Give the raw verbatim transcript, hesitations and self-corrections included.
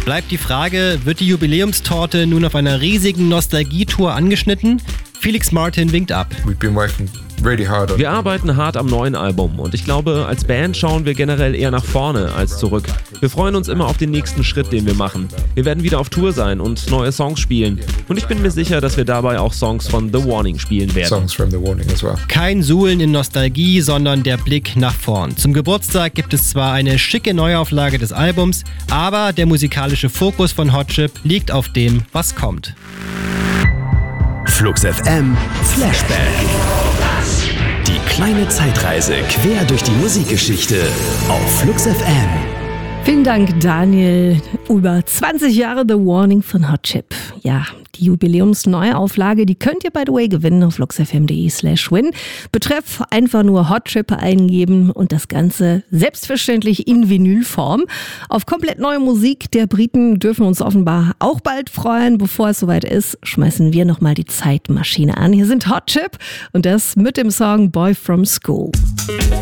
Bleibt die Frage, wird die Jubiläumstorte nun auf einer riesigen Nostalgietour angeschnitten? Felix Martin winkt ab. We've been working really hard on Wir arbeiten hart am neuen Album und ich glaube, als Band schauen wir generell eher nach vorne als zurück. Wir freuen uns immer auf den nächsten Schritt, den wir machen. Wir werden wieder auf Tour sein und neue Songs spielen. Und ich bin mir sicher, dass wir dabei auch Songs von The Warning spielen werden. songs from The Warning as well. Kein Suhlen in Nostalgie, sondern der Blick nach vorn. Zum Geburtstag gibt es zwar eine schicke Neuauflage des Albums, aber der musikalische Fokus von Hot Chip liegt auf dem, was kommt. Flux F M Flashback. Die kleine Zeitreise quer durch die Musikgeschichte auf Flux F M. Vielen Dank, Daniel. Über zwanzig Jahre The Warning von Hot Chip. Ja, die Jubiläumsneuauflage, die könnt ihr by the way gewinnen auf fluxfm.de slash win. Betreff einfach nur Hot Chip eingeben und das Ganze selbstverständlich in Vinylform. Auf komplett neue Musik der Briten dürfen wir uns offenbar auch bald freuen. Bevor es soweit ist, schmeißen wir nochmal die Zeitmaschine an. Hier sind Hot Chip und das mit dem Song Boy from School.